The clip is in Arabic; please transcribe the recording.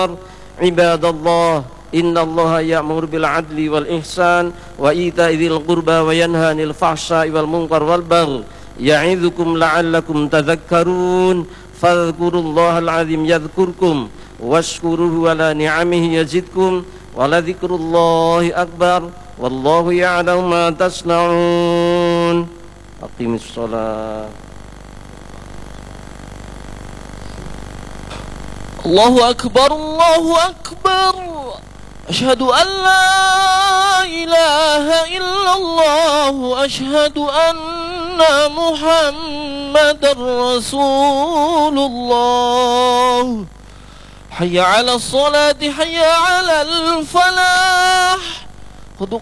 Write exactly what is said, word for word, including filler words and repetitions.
عباد الله إن الله يأمر بالعدل والإحسان وإيتاء ذي القربى وينهى عن الفحشاء والمنكر والبغي يعظكم لعلكم تذكرون فاذكروا الله العظيم يذكركم واشكروه على نعمه يزدكم ولذكر الله أكبر والله يعلم ما تصنعون. أقيم الصلاة. الله أكبر الله أكبر أشهد أن لا إله إلا الله أشهد أن محمد رسول الله حي على الصلاة حي على الفلاح.